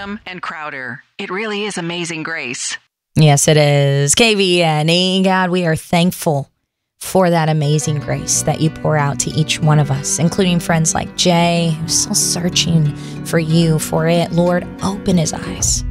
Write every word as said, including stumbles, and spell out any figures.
Whigham, and Crowder. It really is amazing grace. Yes, it is. K V N E, God, we are thankful for that amazing grace that you pour out to each one of us, including friends like Jay, who's still searching for you, for it. Lord, open his eyes.